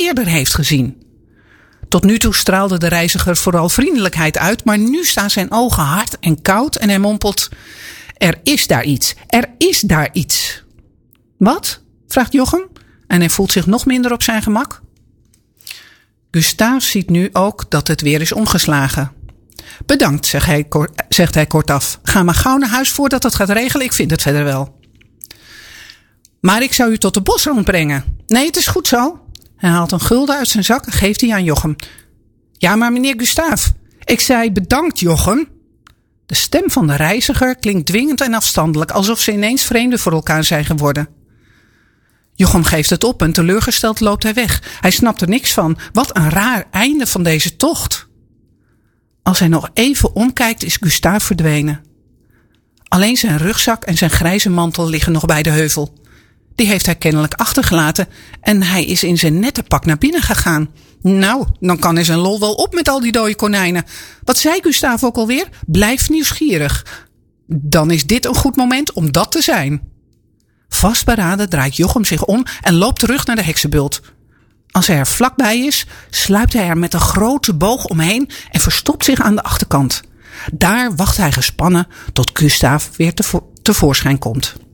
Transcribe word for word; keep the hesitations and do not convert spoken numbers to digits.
eerder heeft gezien. Tot nu toe straalde de reiziger vooral vriendelijkheid uit, maar nu staan zijn ogen hard en koud en hij mompelt: er is daar iets, er is daar iets. Wat? Vraagt Jochem en hij voelt zich nog minder op zijn gemak. Gustave ziet nu ook dat het weer is omgeslagen. Bedankt, zegt hij, zegt hij kortaf. Ga maar gauw naar huis voordat het gaat regelen, ik vind het verder wel. Maar ik zou u tot de bosrond brengen. Nee, het is goed zo. Hij haalt een gulden uit zijn zak en geeft die aan Jochem. Ja, maar meneer Gustave, ik zei bedankt, Jochem. De stem van de reiziger klinkt dwingend en afstandelijk, alsof ze ineens vreemden voor elkaar zijn geworden. Jochem geeft het op en teleurgesteld loopt hij weg. Hij snapt er niks van. Wat een raar einde van deze tocht. Als hij nog even omkijkt is Gustave verdwenen. Alleen zijn rugzak en zijn grijze mantel liggen nog bij de heuvel. Die heeft hij kennelijk achtergelaten en hij is in zijn nette pak naar binnen gegaan. Nou, dan kan hij zijn lol wel op met al die dode konijnen. Wat zei Gustave ook alweer? Blijf nieuwsgierig. Dan is dit een goed moment om dat te zijn. Vastberaden draait Jochem zich om en loopt terug naar de heksenbult. Als hij er vlakbij is, sluipt hij er met een grote boog omheen en verstopt zich aan de achterkant. Daar wacht hij gespannen tot Gustave weer tevo- tevoorschijn komt.